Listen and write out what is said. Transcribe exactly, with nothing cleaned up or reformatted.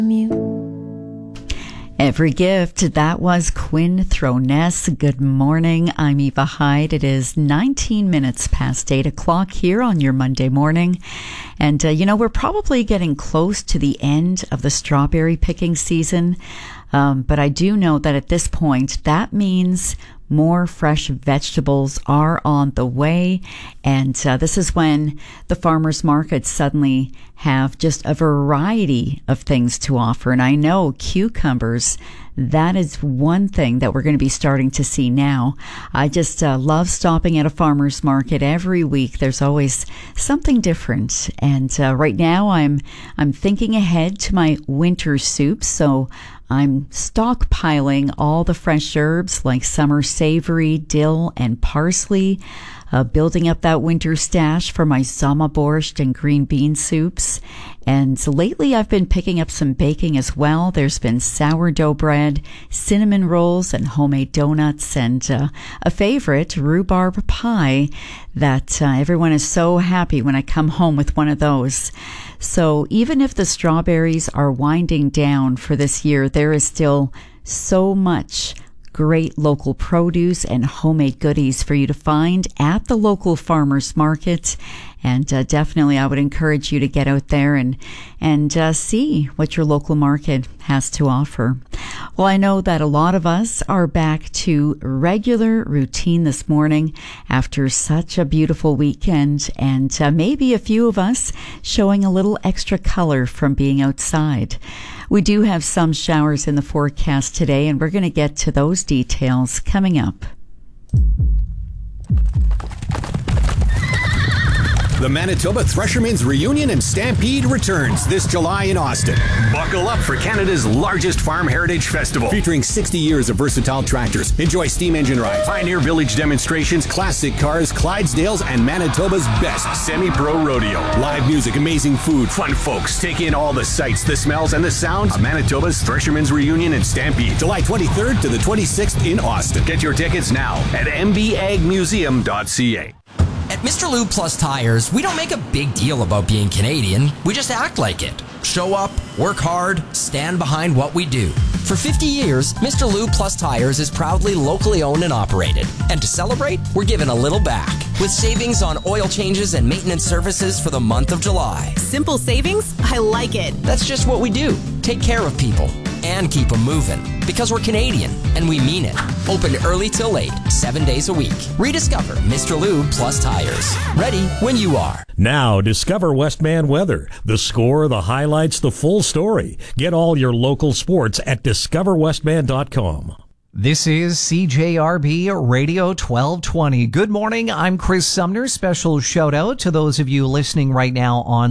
Every gift. That was Quinn Throness. Good morning. I'm Eva Hyde. It is nineteen minutes past eight o'clock here on your Monday morning. And, uh, you know, we're probably getting close to the end of the strawberry picking season. Um, but I do know that at this point, that means more fresh vegetables are on the way. And uh, this is when the farmers markets suddenly have just a variety of things to offer. And I know cucumbers, that is one thing that we're going to be starting to see now. I just uh, love stopping at a farmer's market every week. There's always something different. And uh, right now I'm I'm thinking ahead to my winter soup. So I'm stockpiling all the fresh herbs like summer savory, dill, and parsley, uh, building up that winter stash for my zama borscht and green bean soups. And so lately I've been picking up some baking as well. There's been sourdough bread, cinnamon rolls, and homemade donuts, and uh, a favorite, rhubarb pie, that uh, everyone is so happy when I come home with one of those. So even if the strawberries are winding down for this year, there is still so much great local produce and homemade goodies for you to find at the local farmers market. And uh, definitely I would encourage you to get out there and and uh, see what your local market has to offer. Well, I know that a lot of us are back to regular routine this morning after such a beautiful weekend, and uh, maybe a few of us showing a little extra color from being outside. We do have some showers in the forecast today, and we're going to get to those details coming up. The Manitoba Threshermen's Reunion and Stampede returns this July in Austin. Buckle up for Canada's largest farm heritage festival. Featuring sixty years of versatile tractors. Enjoy steam engine rides, Pioneer Village demonstrations, classic cars, Clydesdales, and Manitoba's best semi-pro rodeo. Live music, amazing food, fun folks. Take in all the sights, the smells, and the sounds of Manitoba's Threshermen's Reunion and Stampede. July twenty-third to the twenty-sixth in Austin. Get your tickets now at m b ag museum dot c a. At Mister Lube Plus Tires, we don't make a big deal about being Canadian. We just act like it. Show up, work hard, stand behind what we do. For fifty years, Mister Lube Plus Tires is proudly locally owned and operated. And to celebrate, we're giving a little back with savings on oil changes and maintenance services for the month of July. Simple savings? I like it. That's just what we do. Take care of people and keep them moving. Because we're Canadian, and we mean it. Open early till late, seven days a week. Rediscover Mister Lube Plus Tires. Ready when you are. Now, discover Westman Weather. The score, the highlights, the full story. Get all your local sports at discover westman dot com. This is C J R B Radio twelve twenty. Good morning. I'm Chris Sumner. Special shout out to those of you listening right now on